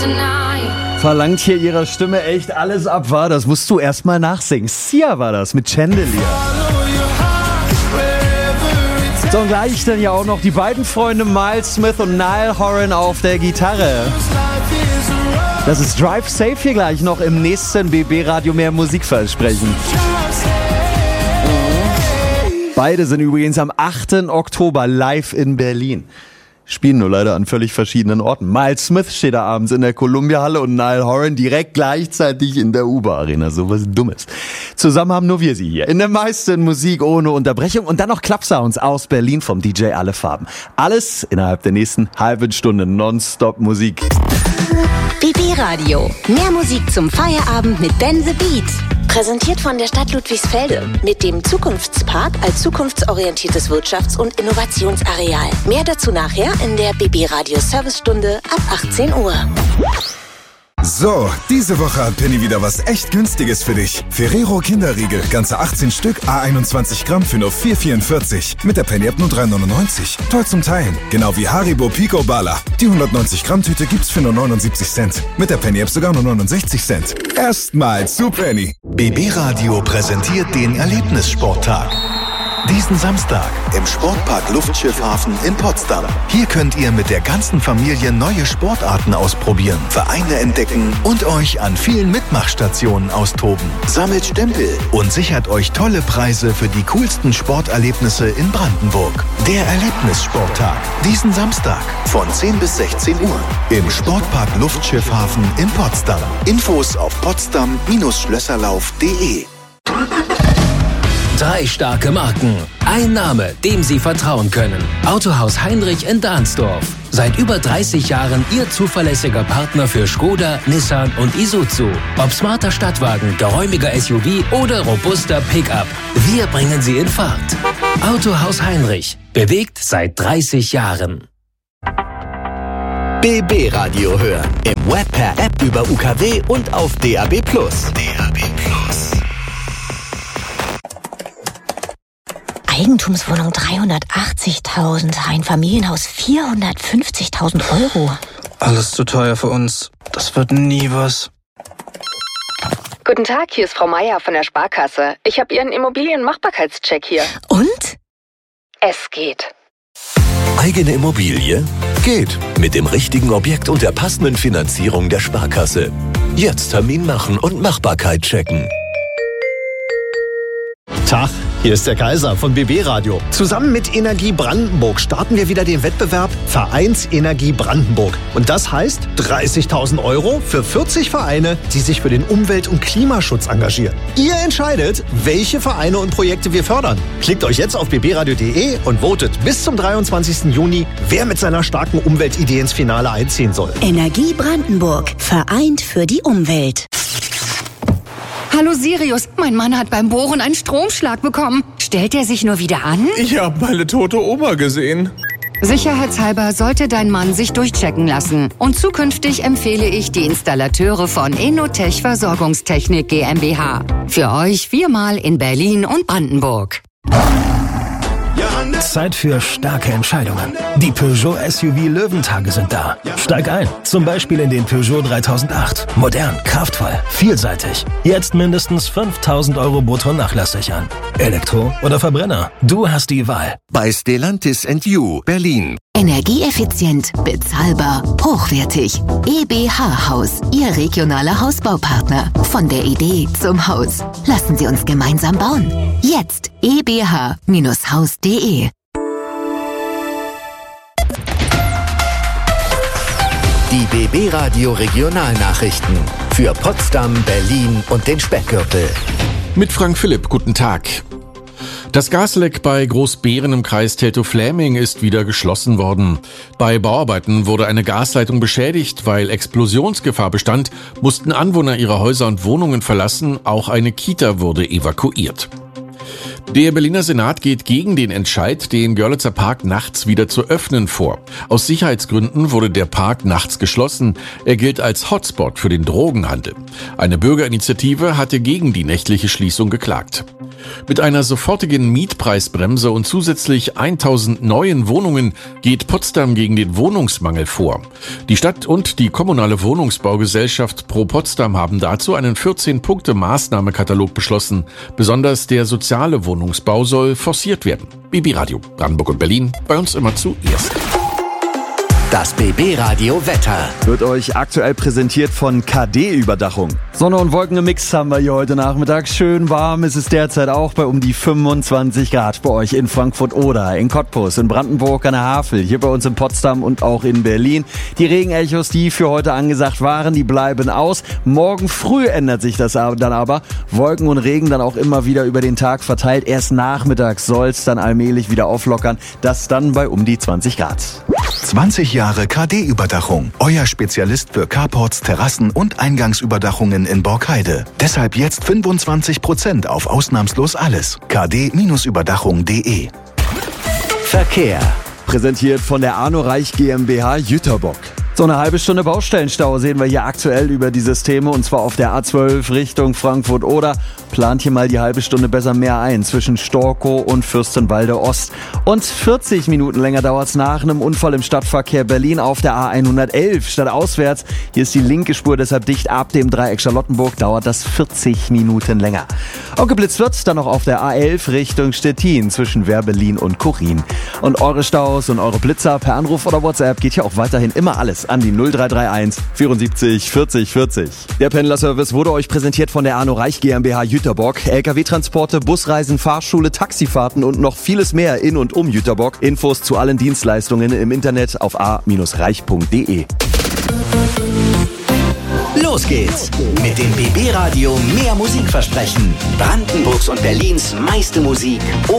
Verlangt hier ihrer Stimme echt alles ab, war? Das musst du erstmal nachsingen. Sia war das mit Chandelier. So, und gleich dann ja auch noch die beiden Freunde Miles Smith und Niall Horan auf der Gitarre. Das ist Drive Safe hier gleich noch im nächsten BB-Radio mehr Musikversprechen. Beide sind übrigens am 8. Oktober live in Berlin. Spielen nur leider an völlig verschiedenen Orten. Miles Smith steht da abends in der Columbia-Halle und Niall Horan direkt gleichzeitig in der UBA-Arena. So was Dummes. Zusammen haben nur wir sie hier. In der meisten Musik ohne Unterbrechung und dann noch Club-Sounds aus Berlin vom DJ Alle Farben. Alles innerhalb der nächsten halben Stunde Nonstop Musik. BB Radio. Mehr Musik zum Feierabend mit Ben the Beat. Präsentiert von der Stadt Ludwigsfelde mit dem Zukunftspark als zukunftsorientiertes Wirtschafts- und Innovationsareal. Mehr dazu nachher in der BB Radio Servicestunde ab 18 Uhr. So, diese Woche hat Penny wieder was echt Günstiges für dich. Ferrero Kinderriegel, ganze 18 Stück, A21 Gramm für nur 4,44. Mit der Penny-App nur 3,99. Toll zum Teilen. Genau wie Haribo Pico Bala. Die 190 Gramm Tüte gibt's für nur 79 Cent. Mit der Penny-App sogar nur 69 Cent. Erstmals zu Penny. BB Radio präsentiert den Erlebnissporttag. Diesen Samstag im Sportpark Luftschiffhafen in Potsdam. Hier könnt ihr mit der ganzen Familie neue Sportarten ausprobieren, Vereine entdecken und euch an vielen Mitmachstationen austoben. Sammelt Stempel und sichert euch tolle Preise für die coolsten Sporterlebnisse in Brandenburg. Der Erlebnissporttag. Diesen Samstag von 10 bis 16 Uhr im Sportpark Luftschiffhafen in Potsdam. Infos auf potsdam-schlösserlauf.de. 3 starke Marken. Ein Name, dem Sie vertrauen können. Autohaus Heinrich in Dahnsdorf. Seit über 30 Jahren Ihr zuverlässiger Partner für Skoda, Nissan und Isuzu. Ob smarter Stadtwagen, geräumiger SUV oder robuster Pickup. Wir bringen Sie in Fahrt. Autohaus Heinrich. Bewegt seit 30 Jahren. BB Radio hören. Im Web per App über UKW und auf DAB+. DAB+. Eigentumswohnung 380.000, ein Familienhaus 450.000 Euro. Alles zu teuer für uns. Das wird nie was. Guten Tag, hier ist Frau Meier von der Sparkasse. Ich habe Ihren Immobilienmachbarkeitscheck hier. Und? Es geht. Eigene Immobilie? Geht. Mit dem richtigen Objekt und der passenden Finanzierung der Sparkasse. Jetzt Termin machen und Machbarkeit checken. Tag, hier ist der Kaiser von BB Radio. Zusammen mit Energie Brandenburg starten wir wieder den Wettbewerb Vereinsenergie Brandenburg. Und das heißt 30.000 Euro für 40 Vereine, die sich für den Umwelt- und Klimaschutz engagieren. Ihr entscheidet, welche Vereine und Projekte wir fördern. Klickt euch jetzt auf bbradio.de und votet bis zum 23. Juni, wer mit seiner starken Umweltidee ins Finale einziehen soll. Energie Brandenburg. Vereint für die Umwelt. Hallo Sirius, mein Mann hat beim Bohren einen Stromschlag bekommen. Stellt er sich nur wieder an? Ich habe meine tote Oma gesehen. Sicherheitshalber sollte dein Mann sich durchchecken lassen. Und zukünftig empfehle ich die Installateure von Enotech Versorgungstechnik GmbH. Für euch 4-mal in Berlin und Brandenburg. Zeit für starke Entscheidungen. Die Peugeot SUV Löwentage sind da. Steig ein, zum Beispiel in den Peugeot 3008. Modern, kraftvoll, vielseitig. Jetzt mindestens 5.000 Euro brutto Nachlass sichern. Elektro oder Verbrenner? Du hast die Wahl. Bei Stellantis & You, Berlin. Energieeffizient, bezahlbar, hochwertig. EBH Haus, Ihr regionaler Hausbaupartner. Von der Idee zum Haus. Lassen Sie uns gemeinsam bauen. Jetzt ebh-haus.de. Die BB Radio Regionalnachrichten für Potsdam, Berlin und den Speckgürtel. Mit Frank Philipp, guten Tag. Das Gasleck bei Großbeeren im Kreis Teltow-Fläming ist wieder geschlossen worden. Bei Bauarbeiten wurde eine Gasleitung beschädigt. Weil Explosionsgefahr bestand, mussten Anwohner ihre Häuser und Wohnungen verlassen. Auch eine Kita wurde evakuiert. Der Berliner Senat geht gegen den Entscheid, den Görlitzer Park nachts wieder zu öffnen, vor. Aus Sicherheitsgründen wurde der Park nachts geschlossen. Er gilt als Hotspot für den Drogenhandel. Eine Bürgerinitiative hatte gegen die nächtliche Schließung geklagt. Mit einer sofortigen Mietpreisbremse und zusätzlich 1000 neuen Wohnungen geht Potsdam gegen den Wohnungsmangel vor. Die Stadt und die kommunale Wohnungsbaugesellschaft Pro Potsdam haben dazu einen 14-Punkte-Maßnahmekatalog beschlossen. Besonders der soziale Wohnungsbau soll forciert werden. BB Radio, Brandenburg und Berlin, bei uns immer zuerst. Das BB Radio Wetter wird euch aktuell präsentiert von KD-Überdachung. Sonne und Wolken im Mix haben wir hier heute Nachmittag. Schön warm ist es derzeit auch bei um die 25 Grad bei euch in Frankfurt oder in Cottbus, in Brandenburg an der Havel, hier bei uns in Potsdam und auch in Berlin. Die Regenechos, die für heute angesagt waren, die bleiben aus. Morgen früh ändert sich das dann aber. Wolken und Regen dann auch immer wieder über den Tag verteilt. Erst nachmittags soll es dann allmählich wieder auflockern. Das dann bei um die 20 Grad. 20 Jahre KD-Überdachung. Euer Spezialist für Carports, Terrassen und Eingangsüberdachungen in Borkheide. Deshalb jetzt 25% auf ausnahmslos alles. kd-überdachung.de. Verkehr. Präsentiert von der Arno Reich GmbH Jüterbock. So eine halbe Stunde Baustellenstau sehen wir hier aktuell über die Systeme, und zwar auf der A12 Richtung Frankfurt-Oder. Plant hier mal die halbe Stunde besser mehr ein zwischen Storkow und Fürstenwalde Ost. Und 40 Minuten länger dauert's nach einem Unfall im Stadtverkehr Berlin auf der A111 statt auswärts. Hier ist die linke Spur deshalb dicht. Ab dem Dreieck Charlottenburg dauert das 40 Minuten länger. Auch geblitzt wird's dann noch auf der A11 Richtung Stettin zwischen Werbelin und Kuchin. Und eure Staus und eure Blitzer per Anruf oder WhatsApp geht hier auch weiterhin immer alles an die 0331 74 40 40. Der Pendlerservice wurde euch präsentiert von der Arno Reich GmbH Jüterbock. LKW-Transporte, Busreisen, Fahrschule, Taxifahrten und noch vieles mehr in und um Jüterbock. Infos zu allen Dienstleistungen im Internet auf a-reich.de. Los geht's mit dem BB Radio Mehr Musik versprechen. Brandenburgs und Berlins meiste Musik